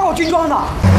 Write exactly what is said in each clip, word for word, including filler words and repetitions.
报军装的。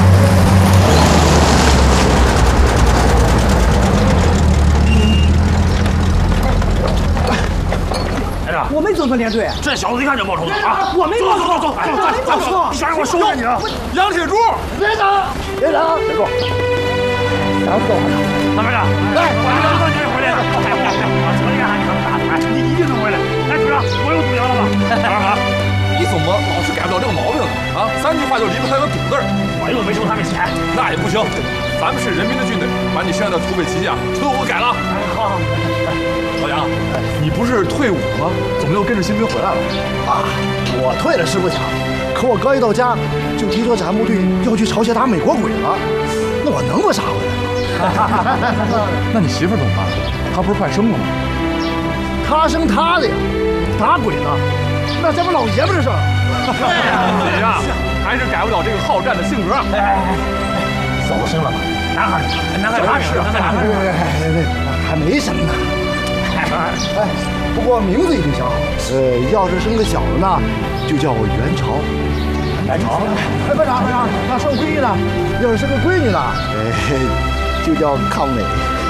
连长， 我没走错连队。 这小子一看就冒充的啊！ 我没冒充， 走走走， 我没冒充。 你想让我收拾你啊？ 杨铁柱， 连长，连长， 铁柱， 想死我了！ 大班长，来，我让你回来。哎哎哎，我怎么干你能打出来？你一定能回来。哎，组长，我有堵羊了吧？老二啊， 你怎么老是改不了这个毛病呢？啊，三句话就离不开个堵字儿。 我又没收他们钱， 那也不行，咱们是人民的军队，把你身上的土匪旗下全都给我改了。 哎，好。 老杨，你不是退伍了吗？怎么又跟着新兵回来了？ 啊，我退了是不假，可我刚一到家，就听说咱部队要去朝鲜打美国鬼了，那我能不杀回来吗？ 那你媳妇怎么办？她不是快生了吗？ 他生他的呀，打鬼呢，那咱们老爷们的事儿。 你呀，还是改不了这个好战的性格。 哎哎哎，嫂子生了吗？男孩，男孩，男孩是，男孩是，还没生呢。哎，不过名字已经想好了。呃，要是生个小的呢，就叫我元朝。 元朝。 哎，班长，班长，那生闺女呢？要是生个闺女呢，哎，就叫康美。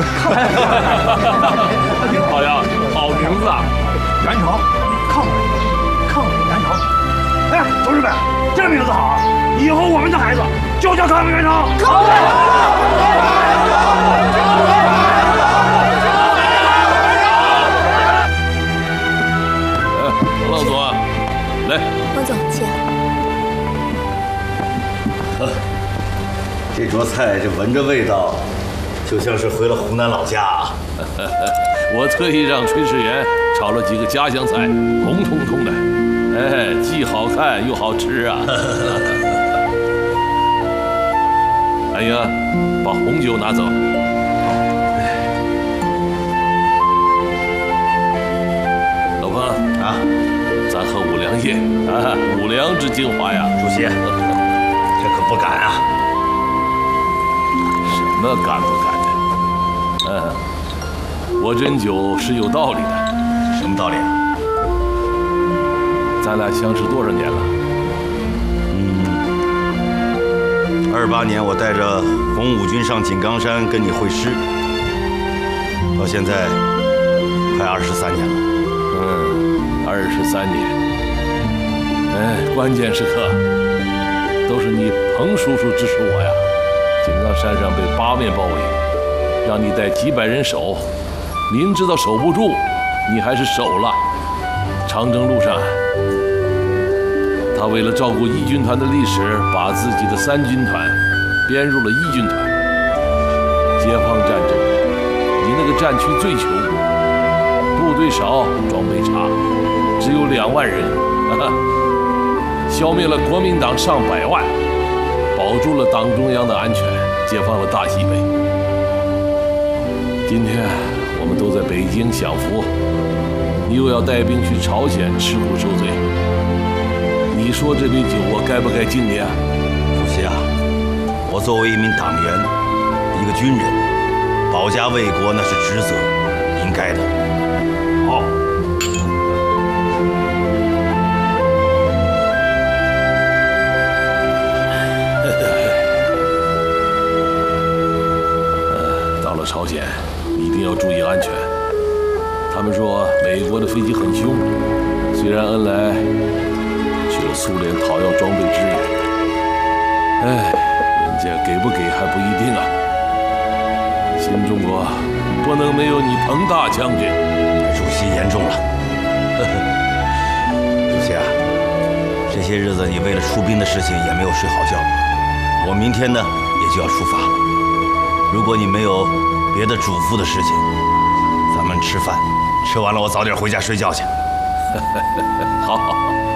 老杨，好名字啊！ 元朝，抗美，抗美援朝。哎，同志们，这名字好啊！以后我们的孩子就叫抗美援朝。抗美！ 王老总啊，来， 王总，请。 呵，这桌菜这闻着味道，就像是回了湖南老家啊。 我特意让炊事员炒了几个家乡菜，红彤彤的，哎，既好看又好吃啊。安英，把红酒拿走。老彭啊， 咱喝五粮液啊，五粮之精华呀。 主席，这可不敢啊。 什么敢不敢的？嗯，我斟酒是有道理的。 什么道理啊？ 咱俩相识多少年了？ 嗯，二八年我带着红五军上井冈山跟你会师，到现在快二十三年了。 嗯，二十三年。哎，关键时刻都是你彭叔叔支持我呀。井冈山上被八面包围，让你带几百人守，明知道守不住，你还是守了。长征路上，他为了照顾一军团的历史，把自己的三军团编入了一军团。解放战争，你那个战区最穷，部队少，装备差，只有两万人，哈哈，消灭了国民党上百万，保住了党中央的安全，解放了大西北。今天我们都在北京享福，你又要带兵去朝鲜吃苦受罪，你说这杯酒我该不该敬你啊？ 主席啊，我作为一名党员，一个军人，保家卫国那是职责，应该的。好。 到了朝鲜，你一定要注意安全。他们说美国的飞机很凶，虽然恩来去了苏联讨要装备支援，哎，人家给不给还不一定啊。新中国不能没有你彭大将军。 主席言重了。主席啊，这些日子你为了出兵的事情也没有睡好觉，我明天呢也就要出发了。如果你没有别的嘱咐的事情，咱们吃饭，吃完了我早点回家睡觉去。 好好好。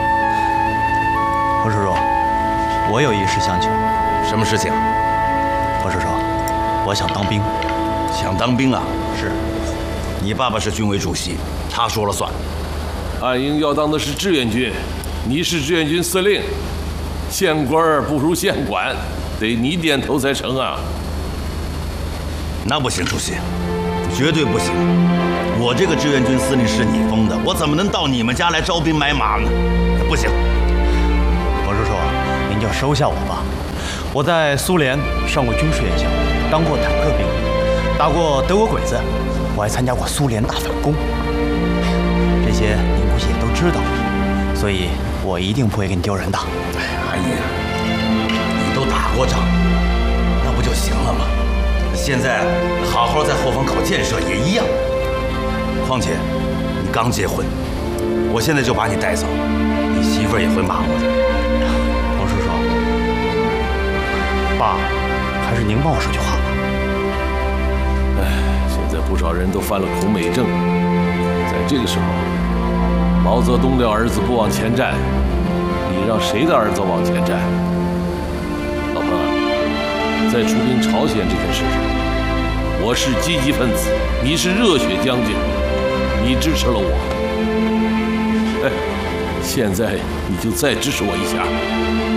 彭叔叔，我有一事相求。 什么事情？ 彭叔叔，我想当兵。 想当兵啊？ 是。 你爸爸是军委主席，他说了算。 安英要当的是志愿军，你是志愿军司令，县官不如县管，得你点头才成啊。 那不行，主席，绝对不行！我这个志愿军司令是你封的，我怎么能到你们家来招兵买马呢？不行！ 彭叔叔，您就收下我吧。 我在苏联上过军事院校，当过坦克兵，打过德国鬼子，我还参加过苏联大反攻。这些您估计也都知道，所以我一定不会给你丢人的。 阿姨，你都打过仗，那不就行了吗？现在好好在后方搞建设也一样。况且你刚结婚，我现在就把你带走，你媳妇儿也会骂我的。 王叔叔，爸，还是您帮我说句话吧。 哎，现在不少人都犯了恐美症，在这个时候，毛泽东的儿子不往前站，你让谁的儿子往前站？老彭，在出兵朝鲜这件事上，我是积极分子，你是热血将军，你支持了我。哎，现在你就再支持我一下。